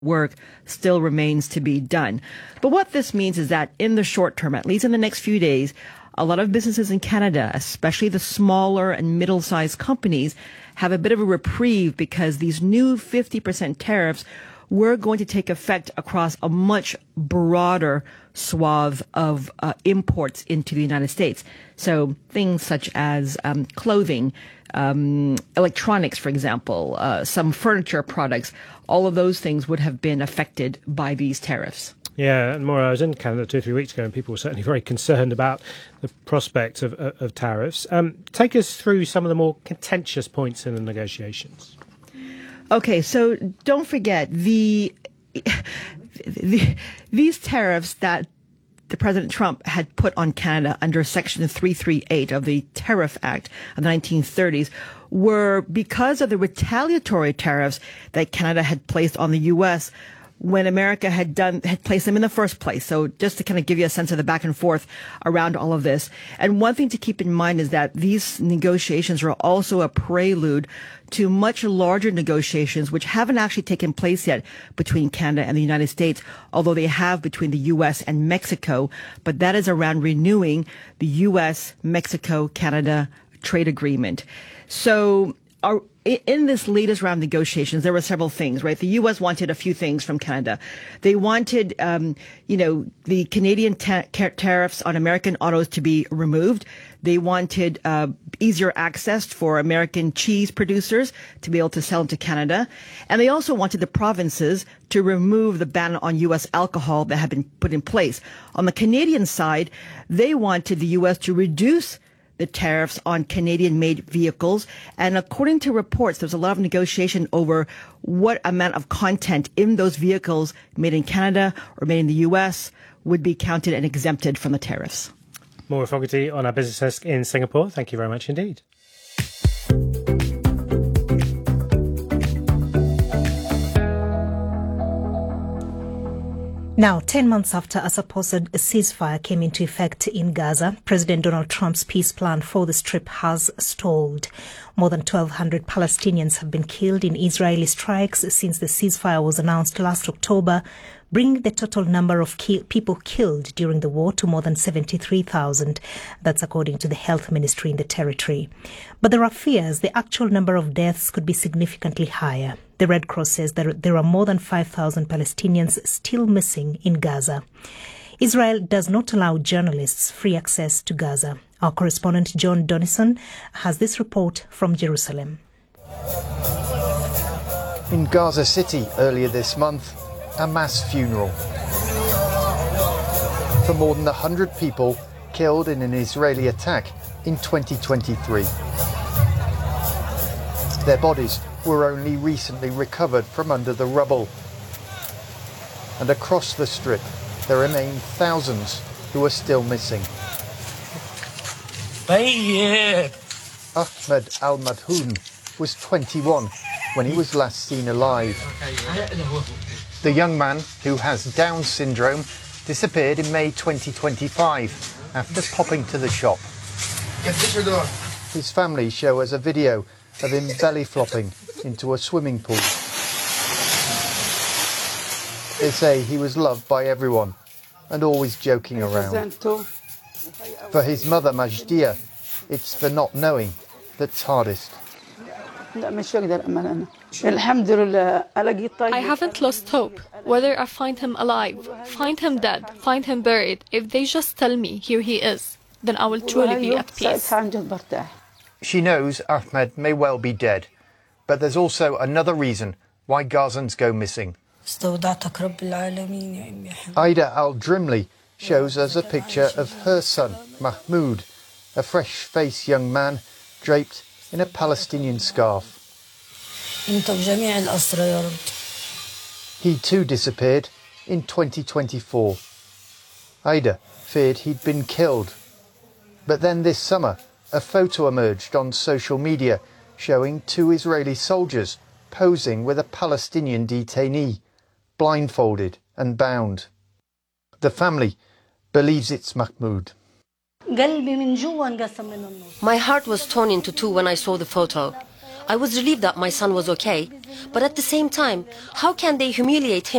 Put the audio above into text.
work still remains to be done. But what this means is that in the short term, at least in the next few days, a lot of businesses in Canada, especially the smaller and middle-sized companies, have a bit of a reprieve because these new 50% tariffs were going to take effect across a much broader swath of imports into the United States. So things such as clothing, electronics, for example, some furniture products, all of those things would have been affected by these tariffs. Yeah, and Maura, I was in Canada 2 or 3 weeks ago, and people were certainly very concerned about the prospect of tariffs. Take us through some of the more contentious points in the negotiations. Okay, so don't forget these tariffs that the President Trump had put on Canada under Section 338 of the Tariff Act of the 1930s were because of the retaliatory tariffs that Canada had placed on the U.S. when America had placed them in the first place. So just to kind of give you a sense of the back and forth around all of this. And one thing to keep in mind is that these negotiations are also a prelude to much larger negotiations, which haven't actually taken place yet between Canada and the United States, although they have between the U.S. and Mexico. But that is around renewing the U.S., Mexico, Canada trade agreement. So in this latest round of negotiations, there were several things, right? The U.S. wanted a few things from Canada. They wanted, the Canadian tariffs on American autos to be removed. They wanted easier access for American cheese producers to be able to sell into Canada. And they also wanted the provinces to remove the ban on U.S. alcohol that had been put in place. On the Canadian side, they wanted the U.S. to reduce the tariffs on Canadian-made vehicles. And according to reports, there's a lot of negotiation over what amount of content in those vehicles made in Canada or made in the U.S. would be counted and exempted from the tariffs. Maura Fogarty on our business desk in Singapore. Thank you very much indeed. Now, 10 months after a supposed ceasefire came into effect in Gaza, President Donald Trump's peace plan for the Strip has stalled. More than 1,200 Palestinians have been killed in Israeli strikes since the ceasefire was announced last October, bringing the total number of people killed during the war to more than 73,000. That's according to the health ministry in the territory. But there are fears the actual number of deaths could be significantly higher. The Red Cross says that there are more than 5,000 Palestinians still missing in Gaza. Israel does not allow journalists free access to Gaza. Our correspondent John Donison has this report from Jerusalem. In Gaza City earlier this month, a mass funeral for more than 100 people killed in an Israeli attack in 2023. Their bodies were only recently recovered from under the rubble. And across the Strip, there remain thousands who are still missing. Ahmed Al-Madhoun was 21 when he was last seen alive. The young man, who has Down syndrome, disappeared in May 2025 after popping to the shop. His family show us a video of him belly flopping into a swimming pool. They say he was loved by everyone and always joking around. For his mother Majdia, it's the not knowing that's hardest. I haven't lost hope. Whether I find him alive, find him dead, find him buried, if they just tell me here he is, then I will truly be at peace. She knows Ahmed may well be dead, but there's also another reason why Gazans go missing. Aida Al-Drimli shows us a picture of her son, Mahmoud, a fresh-faced young man draped in a Palestinian scarf. He too disappeared in 2024. Aida feared he'd been killed. But then this summer, a photo emerged on social media showing 2 Israeli soldiers posing with a Palestinian detainee, blindfolded and bound. The family believes it's Mahmoud. My heart was torn into two when I saw the photo. I was relieved that my son was okay. But at the same time, how can they humiliate him